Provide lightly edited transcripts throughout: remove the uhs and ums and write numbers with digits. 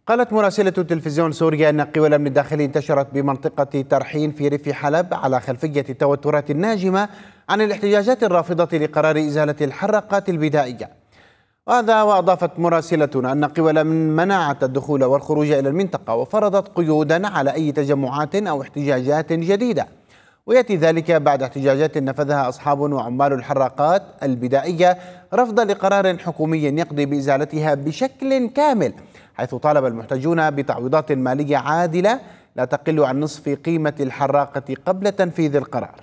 قالت مراسلة تلفزيون سوريا أن قوى الأمن الداخلي انتشرت بمنطقة ترحين في ريف حلب على خلفية التوترات الناجمة عن الاحتجاجات الرافضة لقرار إزالة الحراقات البدائية. وهذا وأضافت مراسلتنا أن قوى الأمن منعت الدخول والخروج إلى المنطقة وفرضت قيودا على أي تجمعات أو احتجاجات جديدة، ويأتي ذلك بعد احتجاجات نفذها أصحاب وعمال الحراقات البدائية رفضا لقرار حكومي يقضي بإزالتها بشكل كامل، حيث طالب المحتجون بتعويضات مالية عادلة لا تقل عن نصف قيمة الحراقة قبل تنفيذ القرار.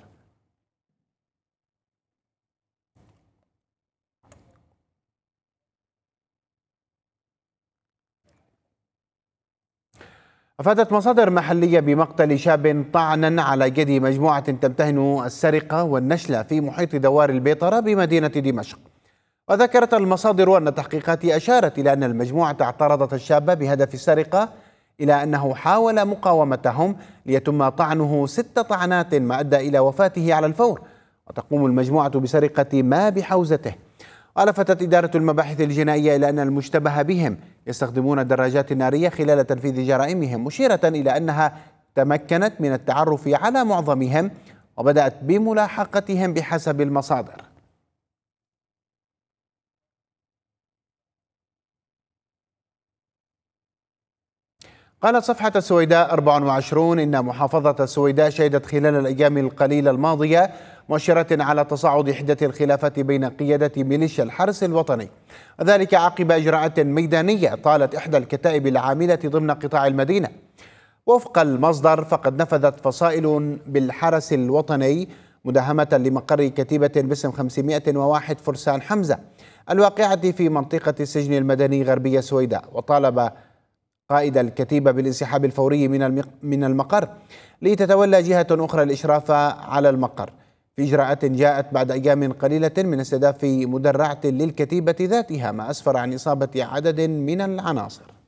أفادت مصادر محلية بمقتل شاب طعنا على يد مجموعة تمتهن السرقة والنشل في محيط دوار البيطرة بمدينة دمشق. وذكرت المصادر أن التحقيقات أشارت إلى أن المجموعة اعترضت الشاب بهدف السرقة، إلى أنه حاول مقاومتهم ليتم طعنه 6 طعنات ما أدى إلى وفاته على الفور. وتقوم المجموعة بسرقة ما بحوزته. ولفتت إدارة المباحث الجنائية إلى أن المشتبه بهم يستخدمون الدراجات النارية خلال تنفيذ جرائمهم، مشيرة إلى أنها تمكنت من التعرف على معظمهم وبدأت بملاحقتهم بحسب المصادر. قالت صفحة السويداء 24 إن محافظة السويداء شهدت خلال الأيام القليلة الماضية مؤشرات على تصاعد حدة الخلافات بين قيادة ميليشيا الحرس الوطني، وذلك عقب إجراءات ميدانية طالت إحدى الكتائب العاملة ضمن قطاع المدينة. وفق المصدر فقد نفذت فصائل بالحرس الوطني مداهمة لمقر كتيبة باسم 501 فرسان حمزة الواقعة في منطقة السجن المدني غربية السويداء، وطالب قائد الكتيبة بالانسحاب الفوري من المقر لتتولى جهة أخرى الإشراف على المقر، في إجراءات جاءت بعد أيام قليلة من استهداف مدرعة للكتيبة ذاتها، ما أسفر عن إصابة عدد من العناصر.